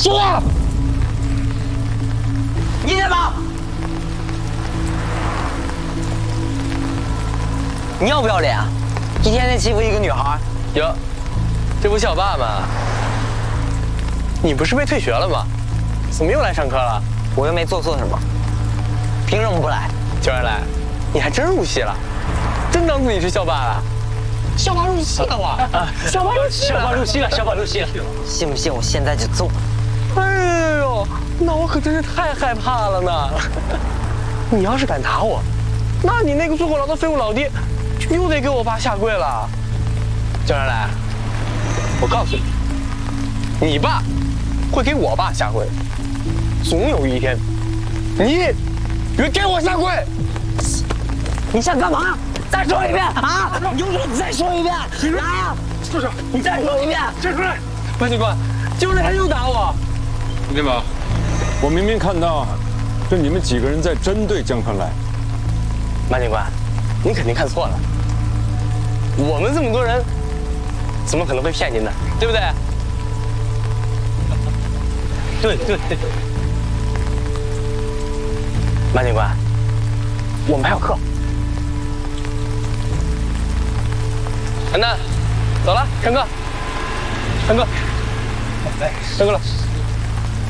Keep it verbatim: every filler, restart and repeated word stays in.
兄弟，你在吗？你要不要脸啊？一天天欺负一个女孩。 哟，这不校霸吗？你不是被退学了吗？怎么又来上课了？ 我又没做错什么，凭什么不来？ 九二来，你还真入戏了，真当自己是校霸了。 校霸入戏了我！ 啊，校霸入戏，校霸入戏了，校霸入戏了。 信不信我现在就揍你？ 哎呦，那我可真是太害怕了呢！你要是敢打我，那你那个坐过牢的废物老爹，又得给我爸下跪了。江然来，我告诉你，你爸会给我爸下跪，总有一天，你也给我下跪。 你想干嘛？再说一遍啊！有种你再说一遍！来呀！ 住手！ 你再说一遍！ 站出来！ 潘警官，就是他又打我。 洪天宝，我明明看到，是你们几个人在针对江川来。 马警官，您肯定看错了。我们这么多人，怎么可能会骗您呢？对不对？对对对。马警官，我们还有课。安南，走了，上课，上课，来，上课了。